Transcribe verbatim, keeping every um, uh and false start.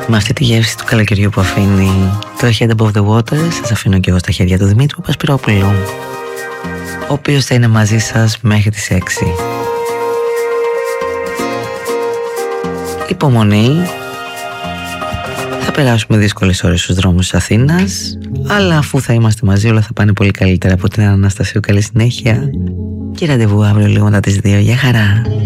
Με αυτή τη γεύση του καλοκαιριού που αφήνει το Head Above the Water, σας αφήνω και εγώ στα χέρια του Δημήτρου Πασπυρόπουλου, ο οποίος θα είναι μαζί σας μέχρι τις έξι. Υπομονή. Θα περάσουμε δύσκολες ώρες στους δρόμους της Αθήνας, αλλά αφού θα είμαστε μαζί όλα θα πάνε πολύ καλύτερα. Από την Αναστασίου καλή συνέχεια και ραντεβού αύριο λίγο μετά τις δύο. Γεια χαρά.